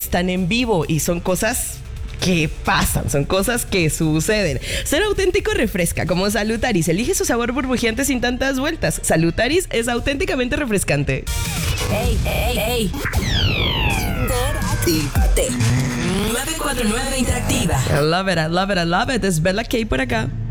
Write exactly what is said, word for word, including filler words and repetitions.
están en vivo y son cosas que pasan, son cosas que suceden. Ser auténtico refresca, como Salutaris. Elige su sabor burbujeante sin tantas vueltas. Salutaris es auténticamente refrescante. Ey, ey, ey. Interactívate. nueve cuatro nueve Interactiva. I love it, I love it, I love it. Es Bella K por acá.